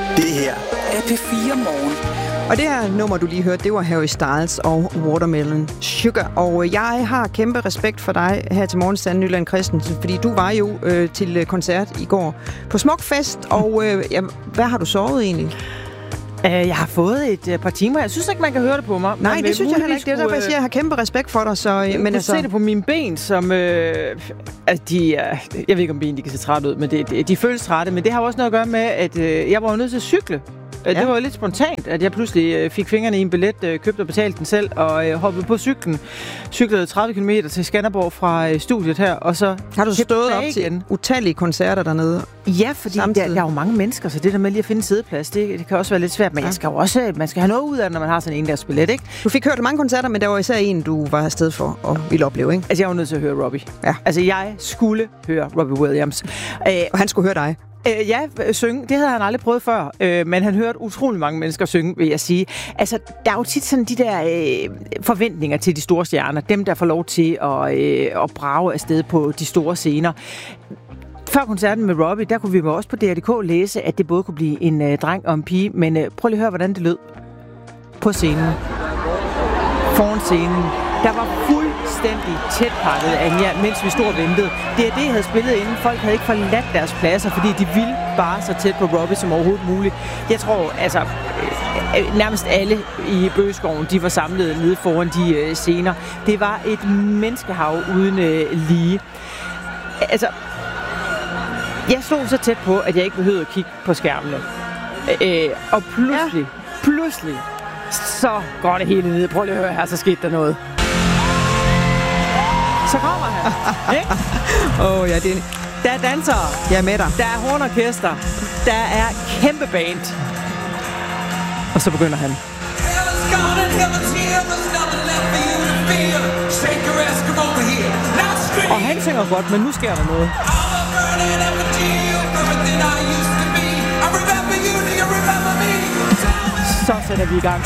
Det her er P4 Morgen. Og det her nummer, du lige hørte, det var Harry Styles og Watermelon Sugar. Og jeg har kæmpe respekt for dig her til morgen, Sanne Nyland Christensen, fordi du var jo til koncert i går på Smukfest. Og hvad har du sovet egentlig? Jeg har fået et par timer. Jeg synes ikke, man kan høre det på mig. Nej, det synes jeg heller ikke. Det er derfor, jeg siger, at jeg har kæmpe respekt for dig. Så, men altså, se det på mine ben, som... de er, jeg ved ikke, om benene de kan se trætte ud, men de føles trætte. Men det har også noget at gøre med, at jeg var nødt til at cykle. Ja. Det var jo lidt spontant, at jeg pludselig fik fingrene i en billet, købte og betalte den selv, og hoppede på cyklen. Cyklede 30 km til Skanderborg fra studiet her, og så... Har du stået op til utallige koncerter dernede? Ja, fordi der er jo mange mennesker, så det der med lige at finde sædeplads, det kan også være lidt svært. Men jeg skal jo også, man skal have noget ud af det, når man har sådan en deres billet, ikke? Du fik hørt mange koncerter, men der var især en, du var afsted for og ville opleve, ikke? Altså, jeg var nødt til at høre Robbie. Ja. Altså, jeg skulle høre Robbie Williams. Og han skulle høre dig? Synge. Det havde han aldrig prøvet før, men han hørte utrolig mange mennesker synge, vil jeg sige. Altså, der er jo tit sådan de der forventninger til de store stjerner, dem der får lov til at brage afsted på de store scener. Før koncerten med Robbie, der kunne vi jo også på DRDK læse, at det både kunne blive en dreng og en pige, men prøv lige at høre, hvordan det lød på scenen. Foran scenen. Der var fuldstændig tætpakket Anja, mens vi stod og ventede. Det havde spillet inden. Folk havde ikke forladt deres pladser, fordi de ville bare så tæt på Robbie som overhovedet muligt. Jeg tror, altså, nærmest alle i Bøgeskoven, de var samlet nede foran de scener. Det var et menneskehav uden lige. Altså, jeg stod så tæt på, at jeg ikke behøvede at kigge på skærmene. Og pludselig, så går det hele ned. Prøv lige at høre her, så skete der noget. Så kommer han, ikke? Ja, det der er dansere. Jeg er med dig. Der er hornorkester. Der er kæmpe band. Og så begynder han. Og han synger godt, men nu sker der noget. Så sætter vi i gang.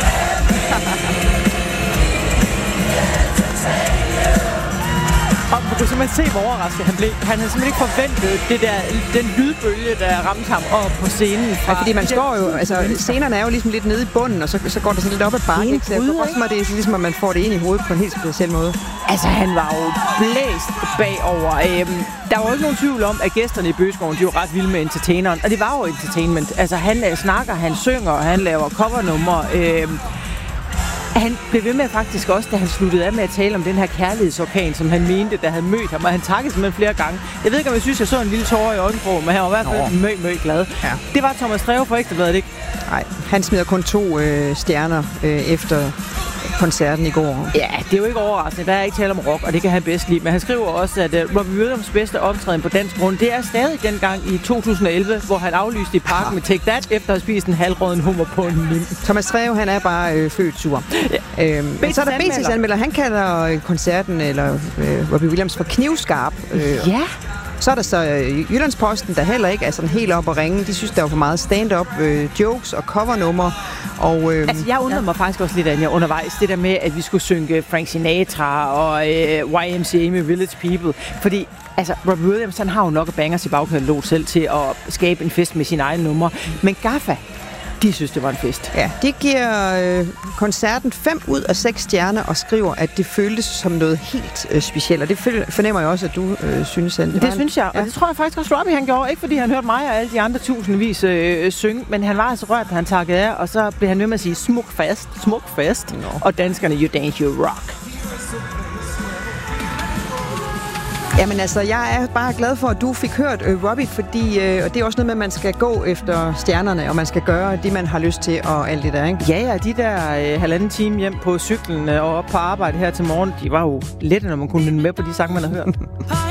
Og du kan simpelthen se, hvor overrasket han blev. Han havde simpelthen ikke forventet den lydbølge, der ramte ham op på scenen. Ja, fordi man står jo, altså scenerne er jo ligesom lidt nede i bunden, og så går der sådan lidt op ad bakken. Så det er ligesom, at man får det ind i hovedet på en helt speciel måde. Altså, han var jo blæst bagover. Der var jo ikke nogen tvivl om, at gæsterne i Bøgeskoven, de var ret vilde med entertaineren. Og det var jo entertainment. Altså, han snakker, han synger, han laver covernumre. Han blev ved med faktisk også, da han sluttede af med at tale om den her kærlighedsorkan, som han mente, der havde mødt ham, og han takkede simpelthen flere gange. Jeg ved ikke, om jeg synes, jeg så en lille tårer i øjenkrogen, men han var i hvert fald møg glad. Ja. Det var Thomas Treve fra Ekstrabladet, ikke? Nej, han smider kun 2 stjerner efter koncerten i går. Ja, det er jo ikke overraskende. Der er ikke tale om rock, og det kan han bedst lide. Men han skriver også, at Robbie Williams bedste optræden på dansk grund, det er stadig dengang i 2011, hvor han aflyste i parken med Take That, efter at have spist en halvråden hummer på en lim. Thomas Treve, han er bare født sur. Ja. Så er der BT's anmelder. Han kalder koncerten, eller Robbie Williams, for knivskarp. Ja. Så er der så Jyllandsposten, der heller ikke er sådan helt op at ringe. De synes, der var for meget stand-up, jokes og covernummer. Og, altså, jeg undrede mig faktisk også lidt, Anja, undervejs. Det der med, at vi skulle synge Frank Sinatra og YMCA med Village People. Fordi altså, Robbie Williams, han har jo nok at bangers i bagkatalog selv til at skabe en fest med sine egne numre. Men Gaffa, de synes, det var en fest. Ja, det giver koncerten 5 ud af 6 stjerner og skriver, at det føltes som noget helt specielt. Og det fornemmer jeg også, at du synes, det synes jeg, og det tror jeg faktisk også, Robbie han gjorde. Ikke fordi han hørte mig og alle de andre tusindvis synge, men han var altså rørt, han takkede af, og så blev han ved med at sige, smuk fest, og danskerne, you dance, you rock. Jamen altså, jeg er bare glad for, at du fik hørt Robbie, fordi og det er også noget med, at man skal gå efter stjernerne, og man skal gøre det, man har lyst til, og alt det der, ikke? Ja, de der 1,5 time hjem på cyklen og op på arbejde her til morgen, de var jo lette, når man kunne med på de sange, man har hørt.